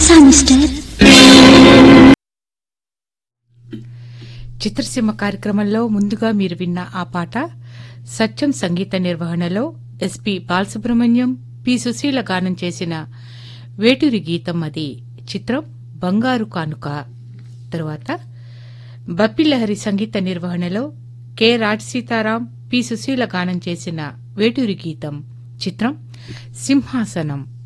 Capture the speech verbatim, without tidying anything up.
తెలుసా మిస్టర్? చిత్రసీమ కార్యక్రమంలో ముందుగా మీరు విన్న ఆ పాట సత్యం సంగీత నిర్వహణలో ఎస్పి బాలసుబ్రహ్మణ్యం, పి సుశీల గానం చేసిన వేటూరి గీతం. అది చిత్రం బంగారు కానుక. తరువాత బప్పిలహరి సంగీత నిర్వహణలో కె రాజసీతారాం, పి సుశీల గానం చేసిన వేటూరి గీతం. చిత్రం సింహాసనం.